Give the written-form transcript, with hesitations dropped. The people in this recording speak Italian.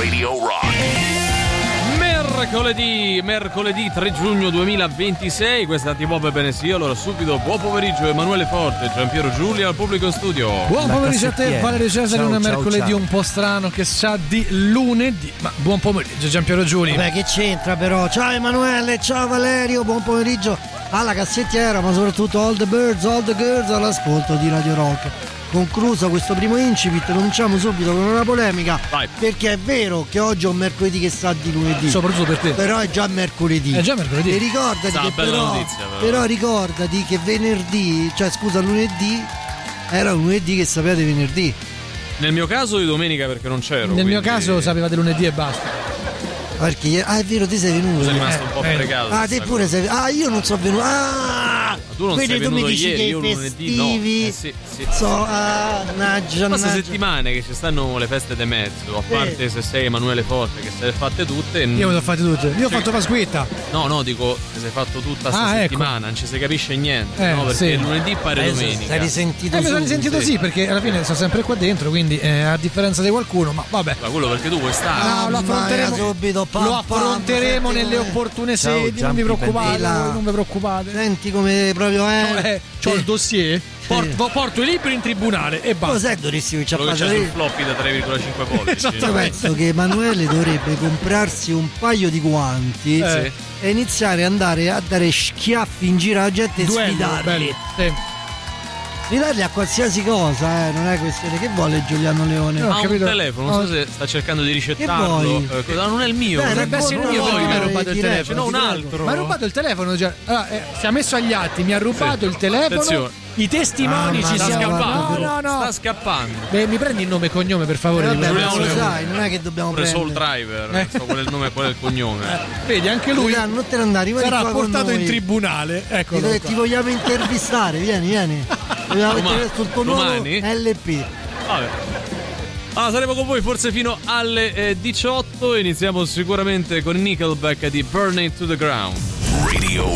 Radio Rock. Mercoledì 3 giugno 2026, questa ti muove bene sì. Allora subito buon pomeriggio Emanuele Forte, Giampiero Giulia al pubblico in studio. Buon pomeriggio a te Valerio Cesari, un mercoledì un po' strano che sa di lunedì, ma buon pomeriggio Giampiero Giulia. Beh, che c'entra però? Ciao Emanuele, ciao Valerio, buon pomeriggio alla cassettiera, ma soprattutto all the birds, all the girls all'ascolto di Radio Rock. Concluso questo primo incipit, cominciamo subito con una polemica. Vai. Perché è vero che oggi è un mercoledì che sa di lunedì, Soprattutto per te. però è già mercoledì. È già mercoledì. E ricordati che però ricordati che venerdì, cioè scusa, lunedì era un lunedì che sapeva di venerdì. Nel mio caso di domenica perché non c'ero. Nel mio caso sapeva di lunedì e basta. Perché ti vero, ti sei venuto. Sono rimasto un po' fregato. Ah, te pure sei. Ah, io non sono venuto. Tu non quindi sei tu mi venuto dici ieri, che io i lunedì no. festivi Sì. naggia. Queste settimane che ci stanno le feste de mezzo, a parte se sei Emanuele Forte che se le fatte tutte. Io me le ho fatte tutte. Io ho fatto Pasquetta. No, dico che sei fatto tutta sta settimana, non ci si capisce niente, no? Perché sì. lunedì pare domenica. Sei risentito Mi sono risentito sì, perché alla fine sto sempre qua dentro, quindi a differenza di qualcuno, ma vabbè. Ma quello perché tu vuoi stare. No, lo affronteremo subito. Lo affronteremo nelle opportune sedi, non vi preoccupate. Senti come proprio è. C'ho il dossier, porto i libri in tribunale e basta. Cos'è Dorissimo che ci ha Quello che c'è fatto? sul floppy da 3,5 pollici. Io penso che Emanuele dovrebbe comprarsi un paio di guanti e iniziare ad andare a dare schiaffi in giro alla gente e sfidarli. Sfidarli a qualsiasi cosa, non è questione. Che vuole Giuliano Leone? Ha un telefono, non so se sta cercando di ricettarlo. Non è il mio. Dovrebbe essere il mio, mi ha rubato il telefono. No, un altro. Ma ha rubato il telefono. Allora, si è messo agli atti, mi ha rubato il telefono. Attenzione. I testimoni ci sta siamo. scappando. No. Sta scappando. Beh, mi prendi il nome e cognome per favore? Vabbè, Giuliano lo Leone. sai, non è che dobbiamo Pure prendere. Soul Driver, so qual è il nome e qual è il cognome. Vedi, anche lui Giuliano, non te ne andare, sarà portato in tribunale. Eccolo. Ti vogliamo intervistare, vieni. Vogliamo intervistare sul tuo nuovo domani? LP. Vabbè. Allora, saremo con voi forse fino alle 18. Iniziamo sicuramente con Nickelback di Burn It to the Ground. Radio